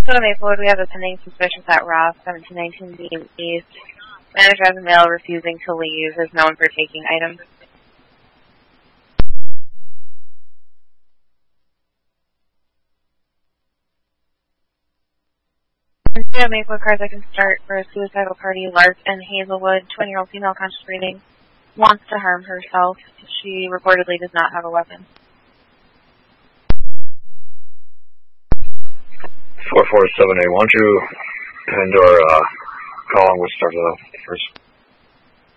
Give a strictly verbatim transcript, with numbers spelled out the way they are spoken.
So Maplewood, we have a pending suspicious at Ross, seventeen nineteen Beam East. Manager has a male refusing to leave, is known for taking items. And so Maplewood cars I can start for a suicidal party, Lark and Hazelwood, twenty-year-old female conscious breathing, wants to harm herself. She reportedly does not have a weapon. four four seven eight, why don't you end our uh, call and we'll start the first